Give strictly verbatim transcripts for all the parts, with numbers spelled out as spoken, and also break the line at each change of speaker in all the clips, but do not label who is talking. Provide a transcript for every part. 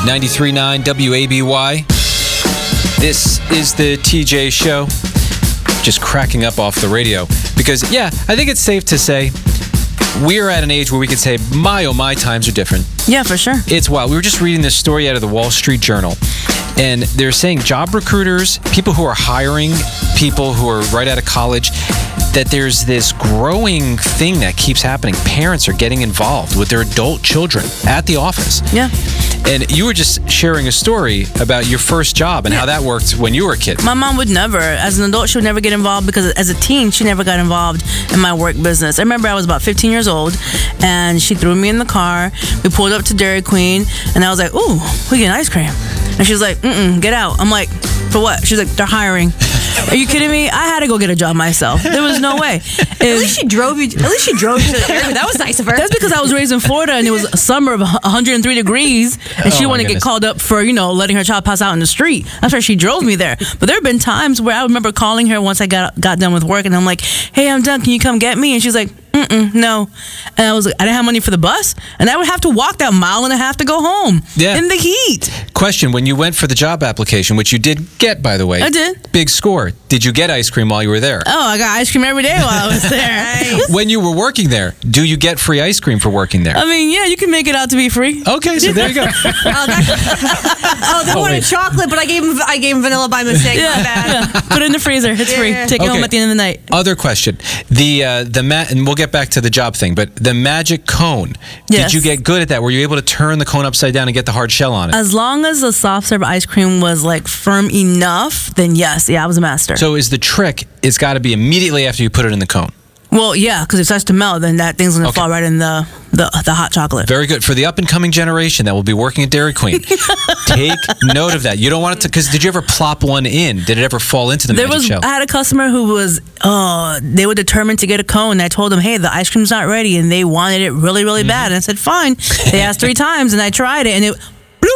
ninety-three point nine W A B Y. This is the T J Show. Just cracking up off the radio. Because, yeah, I think it's safe to say we're at an age where we could say, my oh my, times are different.
Yeah, for sure.
It's wild. We were just reading this story out of the Wall Street Journal. And they're saying job recruiters, people who are hiring people who are right out of college, that there's this growing thing that keeps happening. Parents are getting involved with their adult children at the office.
Yeah.
And you were just sharing a story about your first job and yeah. how that worked when you were a kid.
My mom would never. As an adult, she would never get involved because as a teen, she never got involved in my work business. I remember I was about fifteen years old, and she threw me in the car. We pulled up to Dairy Queen, and I was like, ooh, we getting ice cream. And she was like, mm-mm, get out. I'm like, for what? She's like, they're hiring. Are you kidding me? I had to go get a job myself. There was no way.
At least she drove you. At least she drove you to the airport. That was nice of her.
That's because I was raised in Florida and it was a summer of one hundred three degrees, and she
oh
wanted to get called up for, you know, letting her child pass out in the street. That's why she drove me there. But there have been times where I remember calling her once I got got done with work, and I'm like, "Hey, I'm done. Can you come get me?" And she's like, Mm-mm, no. And I was like, I didn't have money for the bus, and I would have to walk that mile and a half to go home
yeah.
in the heat.
Question, when you went for the job application, which you did get, by the way.
I did.
Big score. Did you get ice cream while you were there?
Oh, I got ice cream every day while I was there.
When you were working there, do you get free ice cream for working there?
I mean, yeah, you can make it out to be free.
Okay, so there you go.
oh, that, oh, they oh, wanted wait. chocolate, but I gave them I gave them vanilla by mistake.
Yeah,
My bad.
Yeah. Put it in the freezer. It's
yeah,
free.
yeah.
Take it
okay.
home at the end of the night.
Other question. The, uh, the ma- and we'll get back to the job thing, but the magic cone.
Yes.
Did you get good at that? Were you able to turn the cone upside down and get the hard shell on it?
As long as the soft serve ice cream was like firm enough, then yes, yeah, I was a master.
So is the trick, it's got to be immediately after you put it in the cone.
Well, yeah, because it starts to melt, then that thing's going to
okay.
fall right in the, the the hot chocolate.
Very good. For the up-and-coming generation that will be working at Dairy Queen, take note of that. You don't want it to, because did you ever plop one in? Did it ever fall into the
there
magic
was,
shell?
I had a customer who was, oh, they were determined to get a cone. I told them, hey, the ice cream's not ready, and they wanted it really, really mm-hmm. bad. And I said, fine. They asked three times, and I tried it, and it,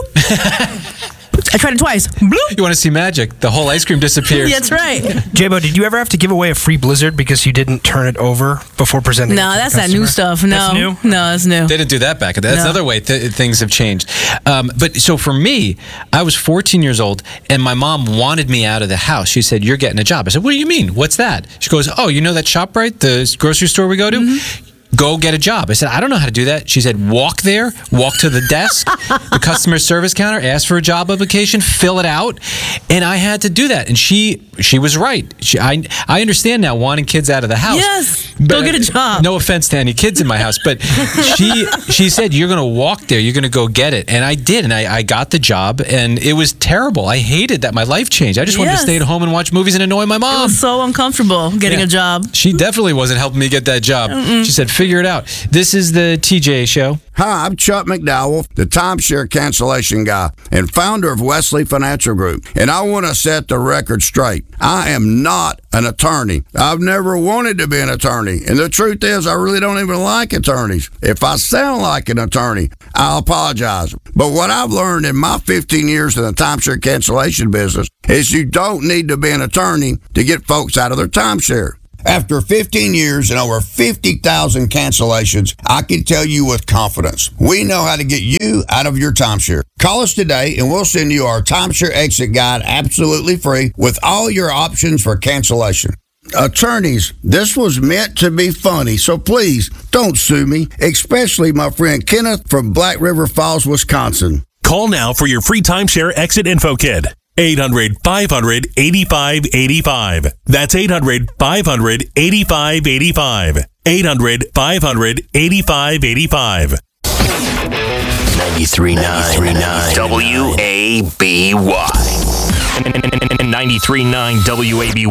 bloop. I tried it twice. Bloop.
You want to see magic? The whole ice cream disappears.
That's right.
J-Bo, did you ever have to give away a free Blizzard because you didn't turn it over before presenting
no,
it to
that's
the
that new stuff. No,
that's new?
No, that's new.
They didn't do that back. That's
no.
another way th- things have changed. Um, but so for me, I was fourteen years old, and my mom wanted me out of the house. She said, you're getting a job. I said, what do you mean? What's that? She goes, oh, you know that ShopRite, the grocery store we go to? Mm-hmm. Go get a job. I said, I don't know how to do that. She said, walk there, walk to the desk, the customer service counter, ask for a job application, fill it out. And I had to do that. And she she was right. She, I I understand now wanting kids out of the house.
Yes, go get a job.
No offense to any kids in my house, but she she said, you're going to walk there, you're going to go get it. And I did, and I, I got the job, and it was terrible. I hated that my life changed. I just wanted
yes.
to stay at home and watch movies and annoy my mom.
It was so uncomfortable getting
yeah.
a job.
She definitely wasn't helping me get that job. Mm-mm. She said, figure it out. This is the T J Show.
Hi, I'm Chuck McDowell, the timeshare cancellation guy and founder of Wesley Financial Group. And I want to set the record straight. I am not an attorney. I've never wanted to be an attorney. And the truth is, I really don't even like attorneys. If I sound like an attorney, I'll apologize. But what I've learned in my fifteen years in the timeshare cancellation business is you don't need to be an attorney to get folks out of their timeshare. After fifteen years and over fifty thousand cancellations, I can tell you with confidence, we know how to get you out of your timeshare. Call us today and we'll send you our timeshare exit guide absolutely free with all your options for cancellation. Attorneys, this was meant to be funny, so please don't sue me, especially my friend Kenneth from Black River Falls, Wisconsin.
Call now for your free timeshare exit info kit. eight hundred, five hundred, eighty-five eighty-five. That's eight hundred, five hundred, eighty-five eighty-five. eight hundred, five hundred, eighty-five eighty-five.
ninety-three point nine W A B Y. ninety-three point nine W A B Y.